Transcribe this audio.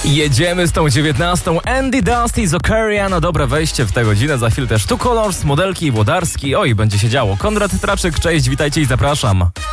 Jedziemy z tą 19. Andy Dusty z Ocaria na dobre wejście w tę godzinę. Za chwilę też Two Colors, Modelki i Włodarski. Oj, będzie się działo. Konrad Traczyk, cześć, witajcie i zapraszam.